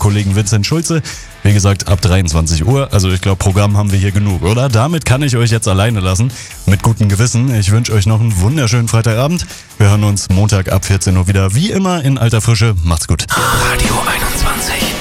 Kollegen Vincent Schulze. Wie gesagt, ab 23 Uhr. Also ich glaube, Programm haben wir hier genug, oder? Damit kann ich euch jetzt alleine lassen. Mit gutem Gewissen. Ich wünsche euch noch einen wunderschönen Freitagabend. Wir hören uns Montag ab 14 Uhr wieder. Wie immer in alter Frische. Macht's gut. Radio 21.